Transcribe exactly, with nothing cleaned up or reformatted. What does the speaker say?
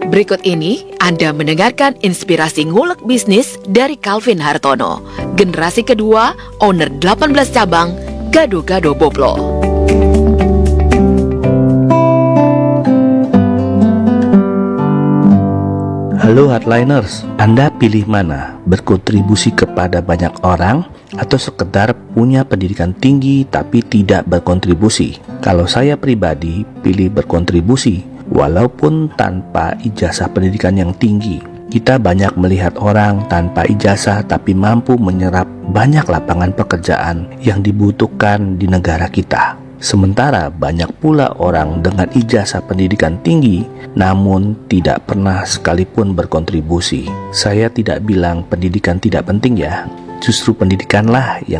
Berikut ini Anda mendengarkan inspirasi ngulek bisnis dari Calvin Hartono, generasi kedua, owner delapan belas cabang, Gado-Gado Boplo. Halo Hardliners, Anda pilih mana? Berkontribusi kepada banyak orang atau sekedar punya pendidikan tinggi tapi tidak berkontribusi? Kalau saya pribadi pilih berkontribusi, walaupun tanpa ijazah pendidikan yang tinggi. Kita banyak melihat orang tanpa ijazah tapi mampu menyerap banyak lapangan pekerjaan yang dibutuhkan di negara kita. Sementara banyak pula orang dengan ijazah pendidikan tinggi namun tidak pernah sekalipun berkontribusi. Saya tidak bilang pendidikan tidak penting ya, justru pendidikanlah yang